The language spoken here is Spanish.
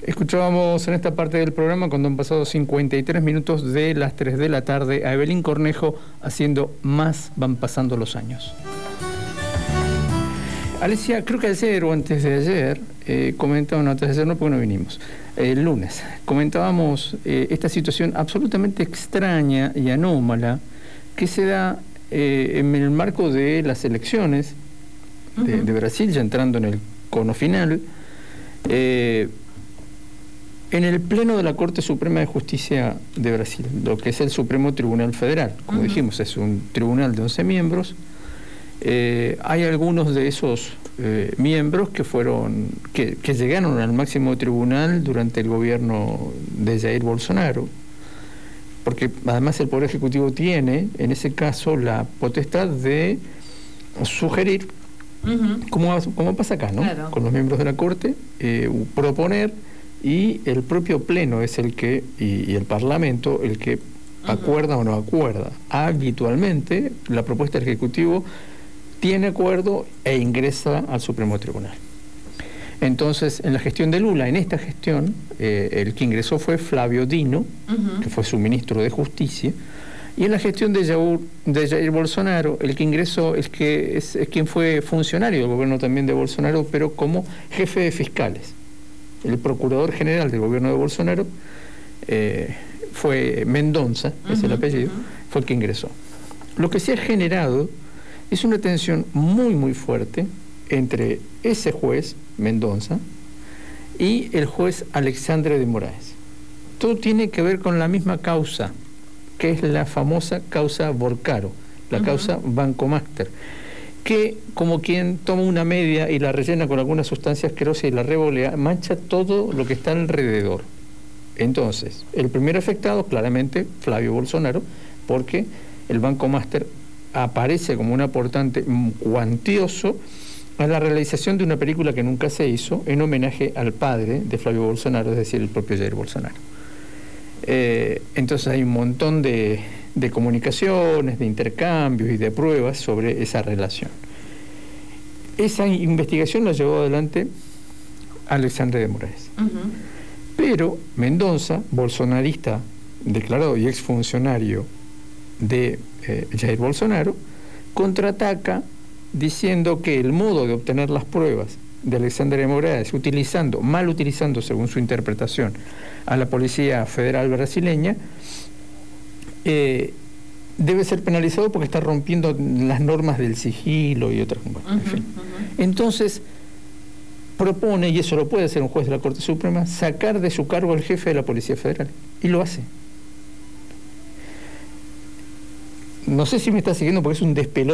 Escuchábamos en esta parte del programa, cuando han pasado 53 minutos de las 3 de la tarde, a Evelyn Cornejo haciendo Más van pasando los años. Alicia, creo que ayer o antes de ayer, comentábamos, no, antes de ayer no, porque no vinimos, el lunes, comentábamos esta situación absolutamente extraña y anómala que se da en el marco de las elecciones de Brasil, ya entrando en el cono final, en el Pleno de la Corte Suprema de Justicia de Brasil, lo que es el Supremo Tribunal Federal. Como dijimos, es un tribunal de 11 miembros. Hay algunos de esos miembros que llegaron al máximo tribunal durante el gobierno de Jair Bolsonaro, porque además el Poder Ejecutivo tiene, en ese caso, la potestad de sugerir, como pasa acá, ¿no? Claro. Con los miembros de la Corte, proponer, y el propio Pleno es el que, y el Parlamento, el que acuerda o no acuerda. Habitualmente, la propuesta del Ejecutivo tiene acuerdo e ingresa al Supremo Tribunal. Entonces, en la gestión de Lula, en esta gestión, el que ingresó fue Flávio Dino, que fue su ministro de Justicia, y en la gestión de Jair Bolsonaro, el que ingresó es quien fue funcionario del gobierno también de Bolsonaro, pero como jefe de fiscales. El procurador general del gobierno de Bolsonaro fue Mendonça, es el apellido, fue el que ingresó. Lo que se ha generado es una tensión muy, muy fuerte entre ese juez, Mendonça, y el juez Alexandre de Moraes. Todo tiene que ver con la misma causa, que es la famosa causa Borcaro, la causa Banco Master, que como quien toma una media y la rellena con alguna sustancia asquerosa y la revolea, mancha todo lo que está alrededor. Entonces, el primer afectado, claramente, Flávio Bolsonaro, porque el Banco Master aparece como un aportante cuantioso a la realización de una película que nunca se hizo en homenaje al padre de Flávio Bolsonaro, es decir, el propio Jair Bolsonaro. Entonces hay un montón de comunicaciones, de intercambios y de pruebas sobre esa relación. Esa investigación la llevó adelante Alexandre de Moraes. Pero Mendonça, bolsonarista declarado y exfuncionario de Jair Bolsonaro, contraataca diciendo que el modo de obtener las pruebas de Alexandre de Moraes, mal utilizando, según su interpretación, a la Policía Federal brasileña, debe ser penalizado porque está rompiendo las normas del sigilo y otras. Bueno, en fin. Entonces, propone, y eso lo puede hacer un juez de la Corte Suprema, sacar de su cargo al jefe de la Policía Federal. Y lo hace. No sé si me está siguiendo porque es un despelote